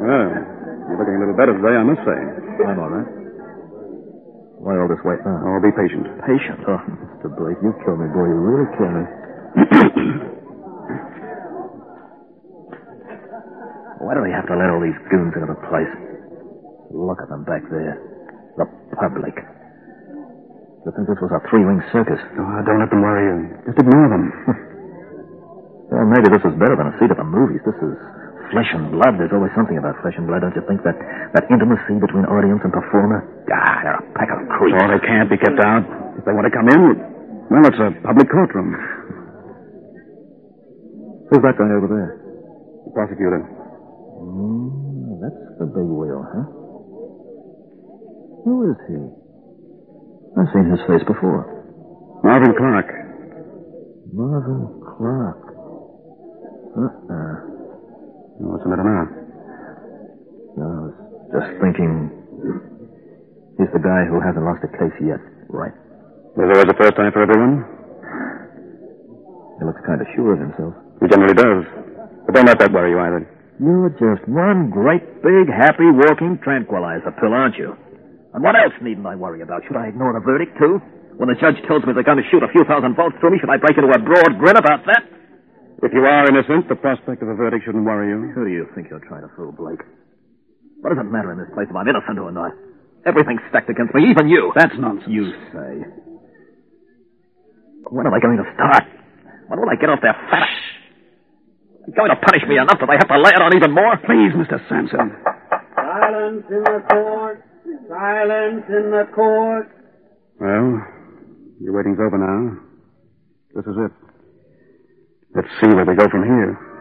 Well, you're looking a little better today, I must say. I'm all right. Why all this wait now? Oh, be patient. Patient? Oh, Mr. Blake, you kill me, boy. You really kill me. Why do they have to let all these goons into the place? Look at them back there. The public. You think this was a three-ring circus? Oh, don't let them worry you. Just ignore them. Well, maybe this is better than a seat at the movies. This is flesh and blood. There's always something about flesh and blood, don't you think? That intimacy between audience and performer? Ah, they're a pack of creeps. Oh, they can't be kept out. If they want to come in, well, it's a public courtroom. Who's that guy over there? The prosecutor. That's the big wheel, huh? Who is he? I've seen his face before. Marvin Clark. Marvin Clark. What's the matter now? No, I was just thinking... He's the guy who hasn't lost a case yet, right? There's always a first time for everyone. He looks kind of sure of himself. He generally does. But don't let that worry you either. You're just one great, big, happy, walking tranquilizer pill, aren't you? And what else needn't I worry about? Should I ignore the verdict, too? When the judge tells me they're going to shoot a few thousand volts through me, should I break into a broad grin about that? If you are innocent, the prospect of a verdict shouldn't worry you. Who do you think you're trying to fool, Blake? What does it matter in this place if I'm innocent or not? Everything's stacked against me, even you. That's nonsense. You say. When am I going to start? When will I get off their fat? You're going to punish me enough that I have to lay it on even more? Please, Mr. Sampson. Silence in the court. Silence in the court. Well, your waiting's over now. This is it. Let's see where we go from here.